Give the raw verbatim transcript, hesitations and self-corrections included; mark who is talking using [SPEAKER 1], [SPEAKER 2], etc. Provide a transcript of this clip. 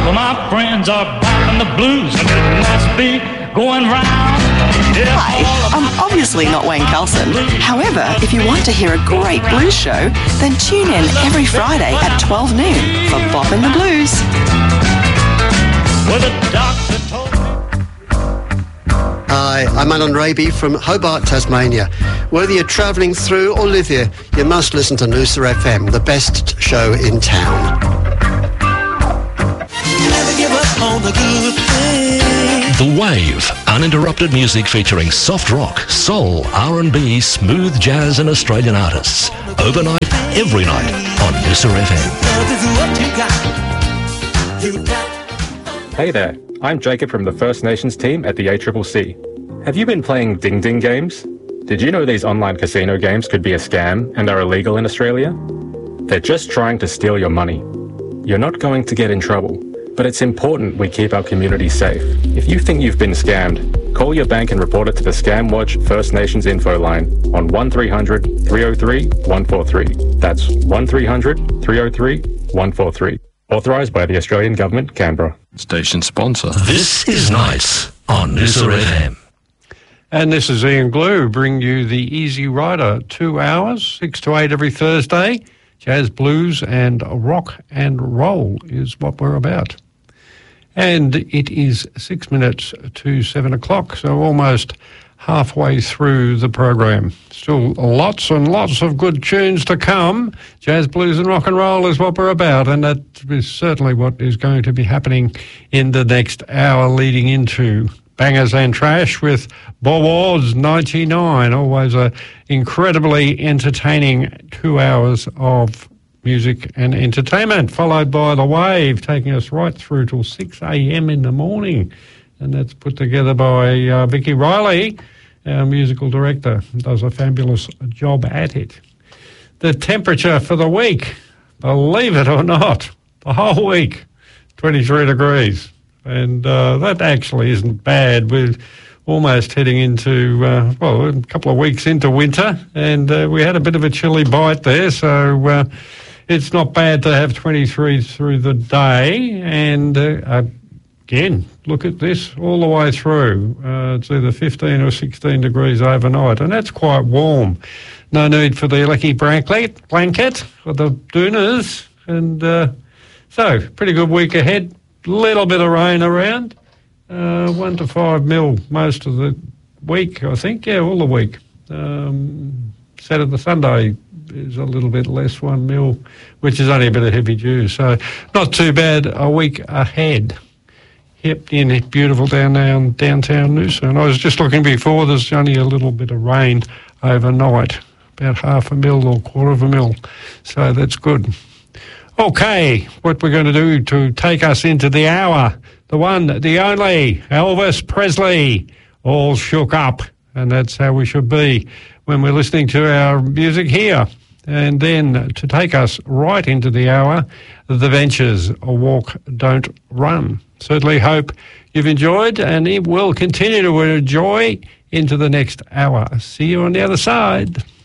[SPEAKER 1] Well, my friends are back in the blues, and it must be going round.
[SPEAKER 2] Hi, I'm obviously not Wayne Carlson. However, if you want to hear a great blues show, then tune in every Friday at twelve noon for Bop in the Blues.
[SPEAKER 1] Well, the doctor told me.
[SPEAKER 3] Hi, I'm Alan Raby from Hobart, Tasmania. Whether you're travelling through or live here, you must listen to Noosa F M, the best show in town.
[SPEAKER 4] Never give up on the good thing.
[SPEAKER 5] The Wave, uninterrupted music featuring soft rock, soul, R and B, smooth jazz and Australian artists. Overnight, every night on Noosa F M.
[SPEAKER 6] Hey there, I'm Jacob from the First Nations team at the A C C C. Have you been playing Ding Ding games? Did you know these online casino games could be a scam and are illegal in Australia? They're just trying to steal your money. You're not going to get in trouble, but it's important we keep our community safe. If you think you've been scammed, call your bank and report it to the Scam Watch First Nations info line on one three hundred, three oh three, one four three. That's one three hundred, three oh three, one four three. Authorised by the Australian Government, Canberra.
[SPEAKER 5] Station sponsor. This is Nights on Noosa F M.
[SPEAKER 7] And this is Ian Glue, bring you the Easy Rider, two hours, six to eight every Thursday. Jazz, blues and rock and roll is what we're about. And it is six minutes to seven o'clock, so almost halfway through the program. Still lots and lots of good tunes to come. Jazz, blues and rock and roll is what we're about, and that is certainly what is going to be happening in the next hour leading into Bangers and Trash with Bob Ward's ninety-nine. Always a incredibly entertaining two hours of music and entertainment, followed by The Wave, taking us right through till six a.m. in the morning. And that's put together by uh, Vicky Riley, our musical director, does a fabulous job at it. The temperature for the week, believe it or not, the whole week, twenty-three degrees. And uh, that actually isn't bad. We're almost heading into, uh, well, a couple of weeks into winter, and uh, we had a bit of a chilly bite there, so uh, it's not bad to have twenty-three through the day. And uh, again, look at this all the way through. Uh, it's either fifteen or sixteen degrees overnight, and that's quite warm. No need for the lucky blanket, blanket or the doonas. And uh, so, pretty good week ahead. Little bit of rain around, uh, one to five mil most of the week, I think. Yeah, all the week. Um, Saturday, Sunday is a little bit less, one mil, which is only a bit of heavy dew. So not too bad a week ahead. Yep, in beautiful down down downtown Noosa. And I was just looking before, there's only a little bit of rain overnight, about half a mil or quarter of a mil. So that's good. Okay, what we're going to do to take us into the hour, the one, the only, Elvis Presley, all shook up, and that's how we should be when we're listening to our music here. And then to take us right into the hour, The Ventures, A Walk, Don't Run. Certainly hope you've enjoyed, and it will continue to enjoy into the next hour. See you on the other side.